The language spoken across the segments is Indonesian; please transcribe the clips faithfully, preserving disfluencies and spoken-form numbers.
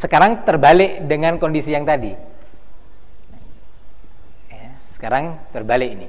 Sekarang terbalik dengan kondisi yang tadi. Ya, sekarang terbalik ini.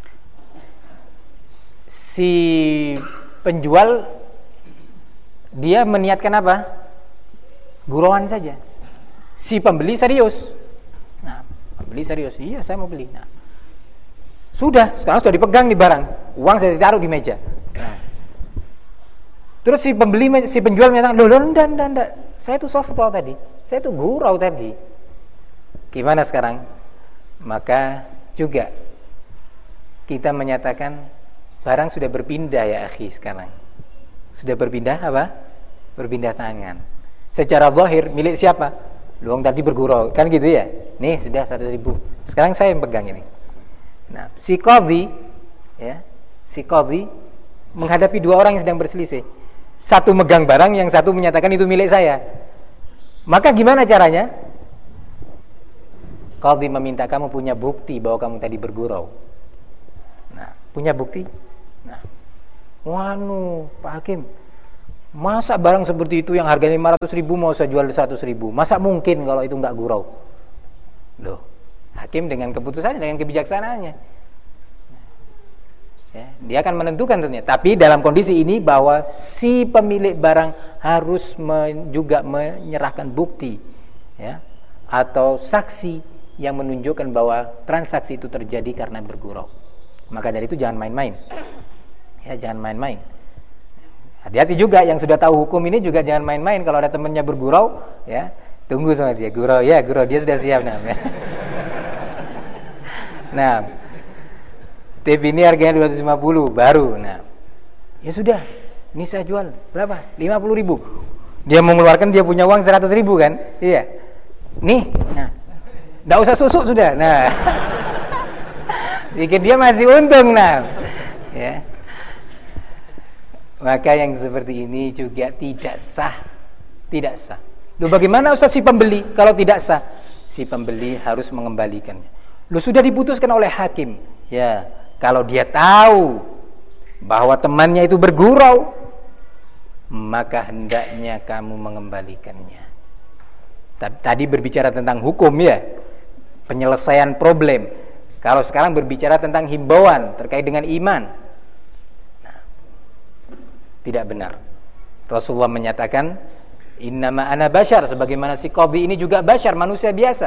Si penjual dia meniatkan apa? Gurauan saja. Si pembeli serius. Nah, pembeli serius. Iya, saya mau beli. Nah, sudah, sekarang sudah dipegang di barang. Uang saya ditaruh di meja. Nah. Terus si pembeli, si penjual menyatakan, loh, loh, enggak, enggak, enggak. Saya itu soft tadi. Saya itu gurau tadi. Gimana sekarang? Maka juga kita menyatakan barang sudah berpindah ya akhi sekarang. Sudah berpindah apa? Berpindah tangan. Secara zahir milik siapa? Luang tadi bergurau, kan gitu ya? Nih sudah seratus ribu. Sekarang saya yang pegang ini. Nah, si qadhi ya, si qadhi menghadapi dua orang yang sedang berselisih. Satu megang barang, yang satu menyatakan itu milik saya. Maka gimana caranya? Qadhi meminta kamu punya bukti bahwa kamu tadi bergurau. Nah, punya bukti? Nah, wanu, Pak Hakim, masa barang seperti itu yang harganya lima ratus ribu mau saya jual seratus ribu? Masa mungkin kalau itu enggak gurau? Loh, hakim dengan keputusannya, dengan kebijaksanaannya, ya, dia akan menentukan tentunya. Tapi dalam kondisi ini bahwa si pemilik barang harus men, juga menyerahkan bukti, ya, atau saksi yang menunjukkan bahwa transaksi itu terjadi karena bergurau. Maka dari itu jangan main-main. Ya, jangan main-main. Hati-hati juga yang sudah tahu hukum ini juga jangan main-main. Kalau ada temannya bergurau, ya, tunggu sama dia. Gurau, ya, gurau, dia sudah siap nah. Nah, tip ini harganya dua ratus lima puluh baru. Nah, ya sudah, ini saya jual berapa? lima puluh ribu. Dia mengeluarkan, dia punya uang seratus ribu kan? Iya. Nih, nah, enggak usah susuk sudah. Nah, bikin dia masih untung nah. Ya. Maka yang seperti ini juga tidak sah. Tidak sah. Loh, bagaimana Ustaz si pembeli kalau tidak sah? Si pembeli harus mengembalikannya. Loh, sudah diputuskan oleh hakim. Ya, kalau dia tahu bahwa temannya itu bergurau, maka hendaknya kamu mengembalikannya. Tadi berbicara tentang hukum ya, penyelesaian problem. Kalau sekarang berbicara tentang himbauan terkait dengan iman. Tidak benar. Rasulullah menyatakan, innama ana bashar, sebagaimana si qadhi ini juga bashar, manusia biasa.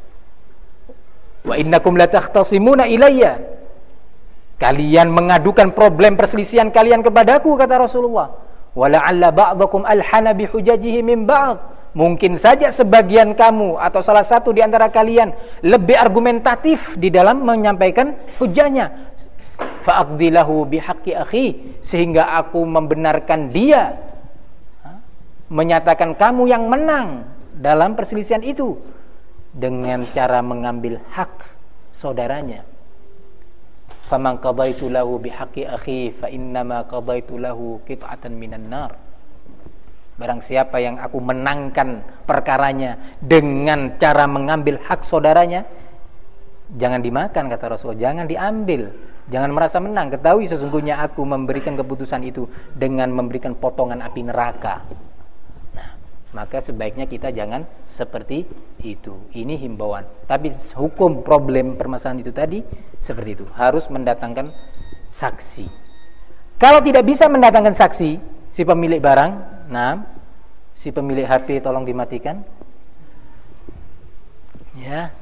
Wa innakum latakhtasimuna ilayya, kalian mengadukan problem perselisihan kalian kepadaku, kata Rasulullah. Wa la'alla ba'dakum alhana bihujajihi min ba'd, mungkin saja sebagian kamu atau salah satu di antara kalian lebih argumentatif di dalam menyampaikan hujahnya. Fa'aqdilahu bihaqqi akhi, sehingga aku membenarkan dia, menyatakan kamu yang menang dalam perselisihan itu dengan cara mengambil hak saudaranya. Faman qadaitu lahu bihaqqi akhi fa innama qadaitu lahu qit'atan minan nar. Barang siapa yang aku menangkan perkaranya dengan cara mengambil hak saudaranya, jangan dimakan, kata Rasulullah, jangan diambil. Jangan merasa menang, ketahui sesungguhnya aku memberikan keputusan itu dengan memberikan potongan api neraka. Nah, maka sebaiknya kita jangan seperti itu. Ini himbauan. Tapi hukum problem permasalahan itu tadi seperti itu, harus mendatangkan saksi. Kalau tidak bisa mendatangkan saksi, si pemilik barang, nah, si pemilik H P tolong dimatikan. Ya.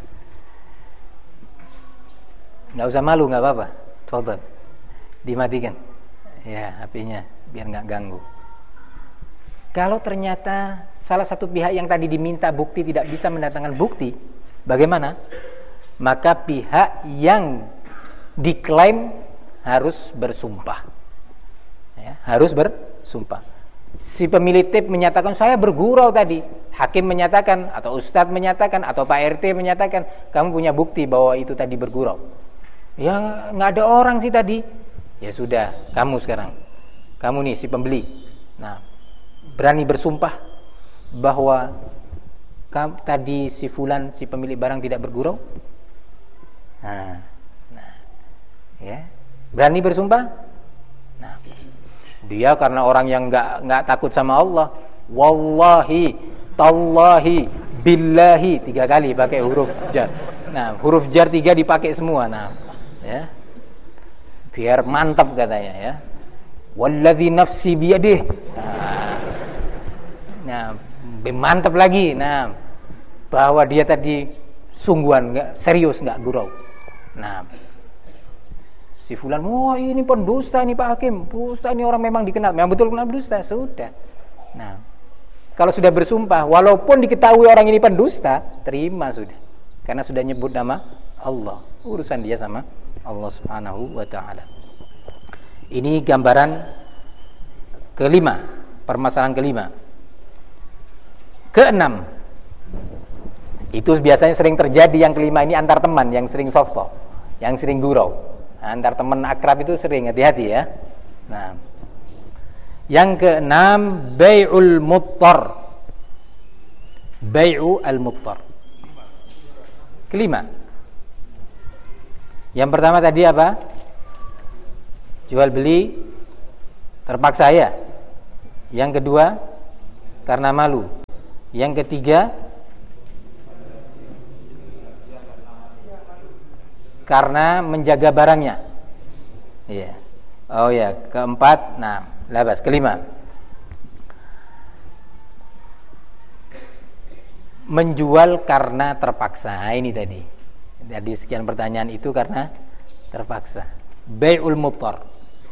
Nggak usah malu, nggak apa-apa. Fadhal, dimatikan ya H P-nya biar nggak ganggu. Kalau ternyata salah satu pihak yang tadi diminta bukti tidak bisa mendatangkan bukti, bagaimana? Maka pihak yang diklaim harus bersumpah, ya, harus bersumpah. Si pemilik tip menyatakan saya bergurau tadi, hakim menyatakan atau ustadz menyatakan atau Pak R T menyatakan kamu punya bukti bahwa itu tadi bergurau. Ya nggak ada orang sih tadi. Ya sudah, kamu sekarang, kamu nih si pembeli, nah, berani bersumpah bahwa kamu, tadi si fulan, si pemilik barang tidak bergurau. Nah, nah, ya, berani bersumpah. Nah, dia karena orang yang nggak nggak takut sama Allah, wallahi tallahi, billahi, tiga kali pakai huruf jar. Nah, huruf jar tiga dipakai semua. Nah, ya. Biar mantap katanya ya. Walladzi nafsi biyadih. Nah, nah mantap lagi. Nah, bahwa dia tadi sungguhan, enggak serius, enggak gurau. Nah, si fulan, wah ini pendusta ini Pak Hakim, pendusta ini orang memang dikenal, memang betul kenal pendusta, sudah. Nah, kalau sudah bersumpah, walaupun diketahui orang ini pendusta, terima sudah, karena sudah nyebut nama Allah, urusan dia sama Allah Subhanahu wa Ta'ala. Ini gambaran kelima, permasalahan kelima. Keenam, itu biasanya sering terjadi yang kelima ini antar teman yang sering soft talk, yang sering gurau. Antar teman akrab itu sering, hati-hati ya. Nah, yang keenam, bai'ul muttar. Bai'u al-muttar. Kelima. Yang pertama tadi apa? Jual beli terpaksa ya. Yang kedua, karena malu. Yang ketiga, karena menjaga barangnya. Iya. Oh ya, keempat, nah, labas kelima. Menjual karena terpaksa. Nah, ini tadi. Jadi sekian pertanyaan itu karena terpaksa. Bai'ul muttar.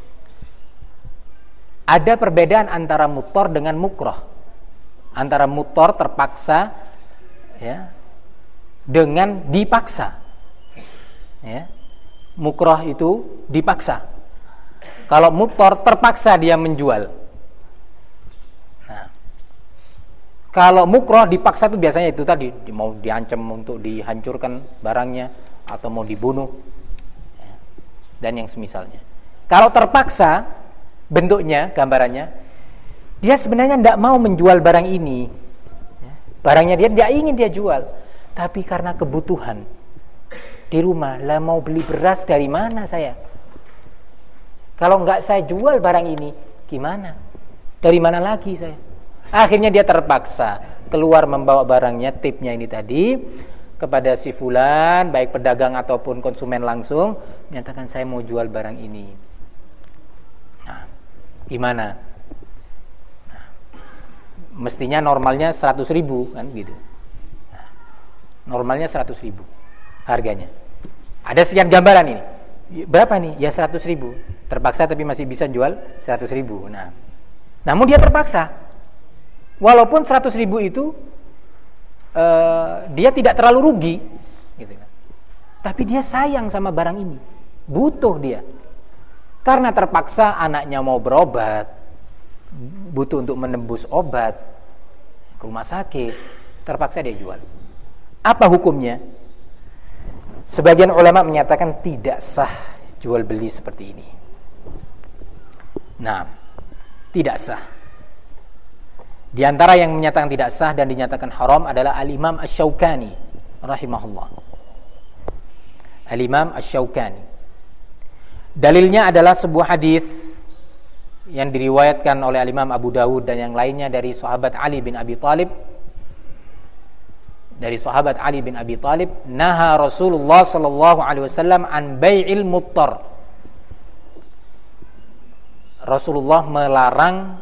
Ada perbedaan antara muttar dengan mukroh. Antara muttar terpaksa ya dengan dipaksa. Ya. Mukroh itu dipaksa. Kalau muttar terpaksa dia menjual. Nah, kalau mukroh dipaksa itu biasanya itu tadi mau diancam untuk dihancurkan barangnya atau mau dibunuh ya, dan yang semisalnya. Kalau terpaksa bentuknya, gambarannya, dia sebenarnya tidak mau menjual barang ini. Ya. Barangnya dia tidak ingin dia jual, tapi karena kebutuhan. Di rumah, lah mau beli beras dari mana saya? Kalau enggak saya jual barang ini, gimana? Dari mana lagi saya? Akhirnya dia terpaksa keluar membawa barangnya, tipnya ini tadi, kepada si fulan, baik pedagang ataupun konsumen langsung, menyatakan saya mau jual barang ini. Nah, gimana? Nah, mestinya normalnya seratus ribu kan gitu. Nah, normalnya seratus ribu harganya. Ada sekian gambaran ini. Berapa nih? Ya seratus ribu. Terpaksa tapi masih bisa jual seratus ribu. Nah, namun dia terpaksa. Walaupun seratus ribu itu uh, dia tidak terlalu rugi, gitu kan. Tapi dia sayang sama barang ini, butuh dia. Karena terpaksa anaknya mau berobat, butuh untuk menembus obat ke rumah sakit, terpaksa dia jual. Apa hukumnya? Sebagian ulama menyatakan tidak sah jual beli seperti ini. Nah, tidak sah. Di antara yang menyatakan tidak sah dan dinyatakan haram adalah Al-Imam Asy-Syaukani rahimahullah. Al-Imam Asy-Syaukani. Dalilnya adalah sebuah hadis yang diriwayatkan oleh Al-Imam Abu Dawud dan yang lainnya dari sahabat Ali bin Abi Thalib. Dari sahabat Ali bin Abi Thalib, naha Rasulullah sallallahu alaihi wasallam an bai'il muttar. Rasulullah melarang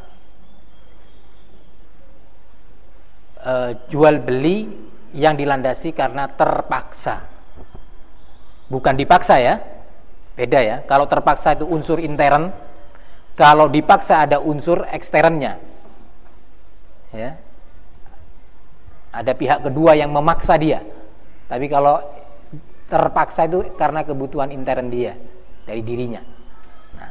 uh, jual beli yang dilandasi karena terpaksa. Bukan dipaksa ya. Beda ya. Kalau terpaksa itu unsur intern, kalau dipaksa ada unsur eksternnya. Ya. Ada pihak kedua yang memaksa dia. Tapi kalau terpaksa itu karena kebutuhan intern dia, dari dirinya. Nah,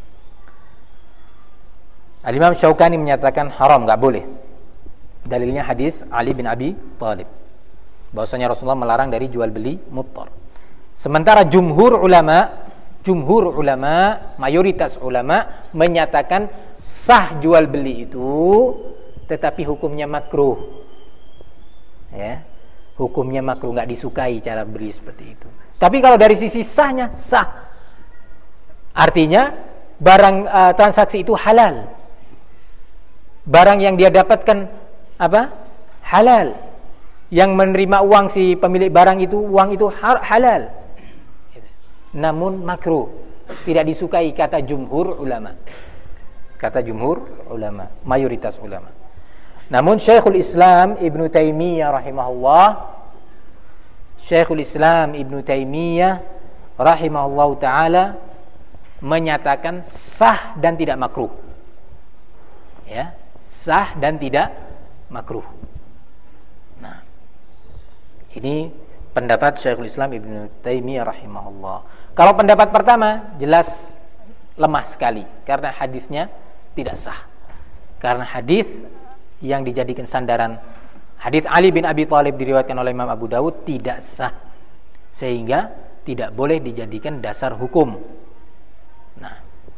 Al-Imam Syaukani menyatakan haram, enggak boleh. Dalilnya hadis Ali bin Abi Thalib, bahwasanya Rasulullah melarang dari jual beli muttar. Sementara jumhur ulama, jumhur ulama, mayoritas ulama menyatakan sah jual beli itu, tetapi hukumnya makruh. Ya, hukumnya makruh, nggak disukai cara beli seperti itu. Tapi kalau dari sisi sahnya sah, artinya barang uh, transaksi itu halal. Barang yang dia dapatkan apa halal. Yang menerima uang si pemilik barang itu, uang itu halal. Namun makruh, tidak disukai kata jumhur ulama. Kata jumhur ulama, mayoritas ulama. Namun Syekhul Islam Ibnu Taimiyah rahimahullah, Syekhul Islam Ibnu Taimiyah rahimahullah taala menyatakan sah dan tidak makruh. Ya, sah dan tidak makruh. Nah, ini pendapat Syekhul Islam Ibnu Taimiyah rahimahullah. Kalau pendapat pertama jelas lemah sekali karena hadisnya tidak sah. Karena hadis yang dijadikan sandaran, hadis Ali bin Abi Thalib diriwayatkan oleh Imam Abu Dawud tidak sah, sehingga tidak boleh dijadikan dasar hukum. Nah,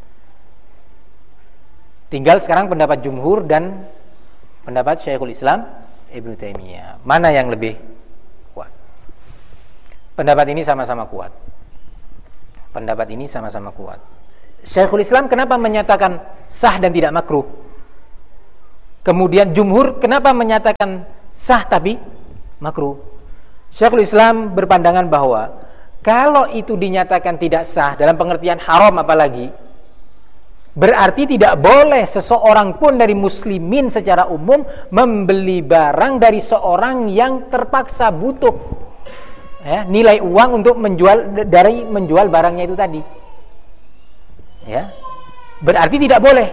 tinggal sekarang pendapat jumhur dan pendapat Syekhul Islam Ibnu Taimiyah. Mana yang lebih kuat? Pendapat ini sama-sama kuat. Pendapat ini sama-sama kuat. Syekhul Islam kenapa menyatakan sah dan tidak makruh? Kemudian jumhur kenapa menyatakan sah tapi makruh? Syekhul Islam berpandangan bahwa kalau itu dinyatakan tidak sah dalam pengertian haram apalagi, berarti tidak boleh seseorang pun dari muslimin secara umum membeli barang dari seorang yang terpaksa butuh ya, nilai uang untuk menjual dari menjual barangnya itu tadi. Ya, berarti tidak boleh.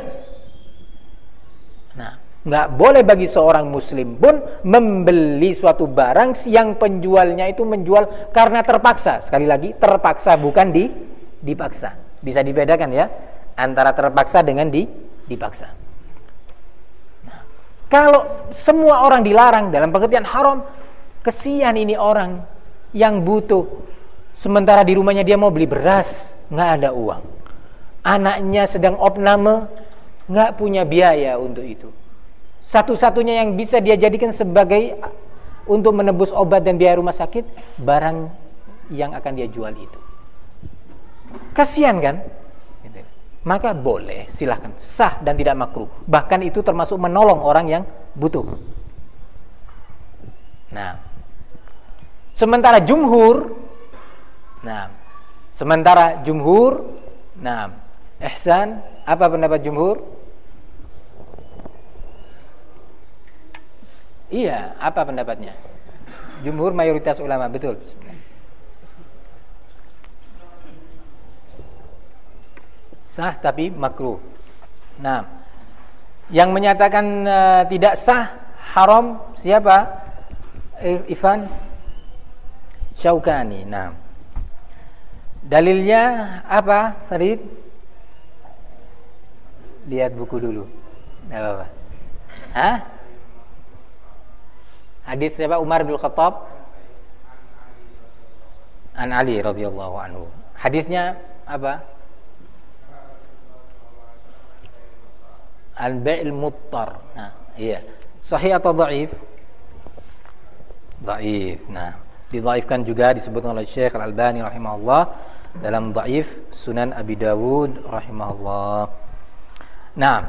Nah, nggak boleh bagi seorang muslim pun membeli suatu barang yang penjualnya itu menjual karena terpaksa. Sekali lagi, terpaksa bukan di dipaksa. Bisa dibedakan ya antara terpaksa dengan di dipaksa. Nah, kalau semua orang dilarang dalam pengertian haram, kesian ini orang yang butuh. Sementara di rumahnya dia mau beli beras, nggak ada uang. Anaknya sedang opname, nggak punya biaya untuk itu. Satu-satunya yang bisa dia jadikan sebagai untuk menebus obat dan biaya rumah sakit, barang yang akan dia jual itu. Kasian kan? Maka boleh, silahkan, sah dan tidak makruh. Bahkan itu termasuk menolong orang yang butuh. Nah, sementara jumhur, nah, sementara jumhur, nah, Ihsan, apa pendapat jumhur? Iya, apa pendapatnya? Jumhur mayoritas ulama, betul. Sah tapi makruh. Nah, yang menyatakan uh, tidak sah, haram siapa? Ifan Syaukani. Nah, dalilnya apa, Farid? Lihat buku dulu. Enggak apa-apa. Hah? Hadis siapa? Umar bin Khattab an Ali radhiyallahu anhu. Hadisnya apa? Al-bai'il muttar. Nah, iya. Sahih atau dhaif? Dhaif. Nah, didhaifkan juga disebutkan oleh Syekh Al-Albani rahimahullah dalam dhaif Sunan Abi Dawud rahimahullah. Nah,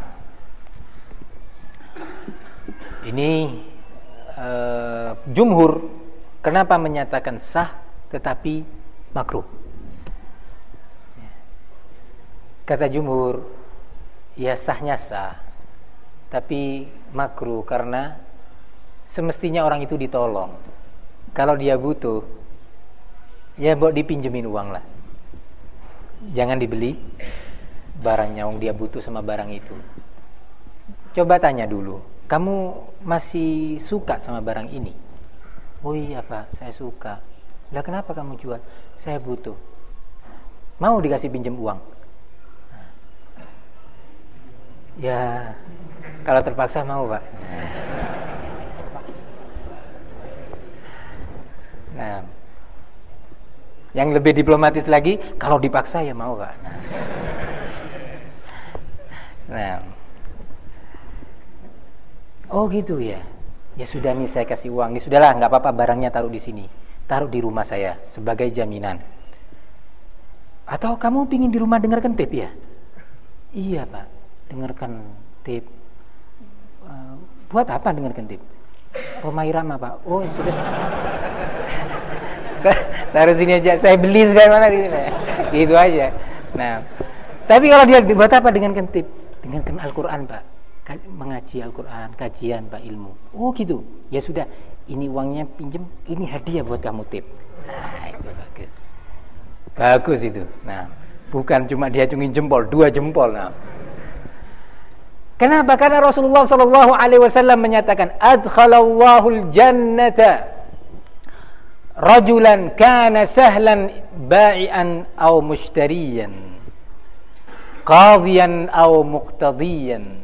ini uh, jumhur kenapa menyatakan sah tetapi makruh? Kata jumhur, ya sahnya sah, tapi makruh karena semestinya orang itu ditolong. Kalau dia butuh, ya buat dipinjemin uang lah. Jangan dibeli barangnya, wong dia butuh sama barang itu. Coba tanya dulu, kamu masih suka sama barang ini? Oh iya Pak, saya suka. Lah kenapa kamu jual? Saya butuh. Mau dikasih pinjam uang? Ya, kalau terpaksa mau Pak. Nah, yang lebih diplomatis lagi, kalau dipaksa ya mau Pak. Nah. Nah, oh gitu ya. Ya sudah nih saya kasih uang. Ini sudahlah, nggak apa-apa, barangnya taruh di sini, taruh di rumah saya sebagai jaminan. Atau kamu pingin di rumah dengarkan tape ya? Iya Pak, dengarkan tape. Uh, buat apa dengarkan tape? Roma Irama Pak. Oh sudah. Taruh sini aja, saya beli sekarang mana di sini. Gitu aja. Nah, tapi kalau dia buat apa dengan kentip? Dengan Al-Quran Pak. Mengaji Al-Quran, kajian Pak, ilmu. Oh gitu. Ya sudah, ini uangnya pinjem, ini hadiah buat kamu tip. Nah, itu bagus. Bagus itu. Nah, bukan cuma diacungin jempol, dua jempol. Nah. Kenapa? Karena Rasulullah sallallahu alaihi wasallam menyatakan, adkhalallahul jannata rajulan kana sahlan ba'ian aw mushtariyan, qadhiyan aw muqtadiyan.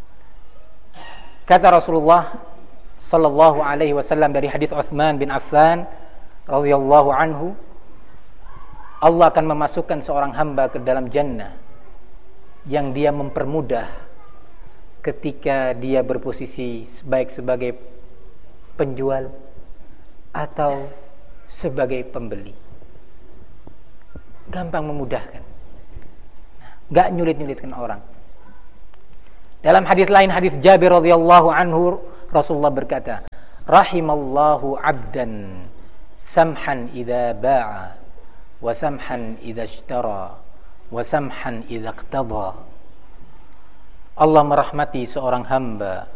Kata Rasulullah sallallahu alaihi wasallam dari hadis Utsman bin Affan radhiyallahu anhu, Allah akan memasukkan seorang hamba ke dalam jannah yang dia mempermudah ketika dia berposisi baik sebagai penjual atau sebagai pembeli. Gampang memudahkan, gak nyulit-nyulitkan orang. Dalam hadis lain, hadis Jabir radhiyallahu anhu, Rasulullah berkata, rahimallahu abdan samhan idza ba'a wa samhan idza ishtara wa samhan idza iqtada. Allah merahmati seorang hamba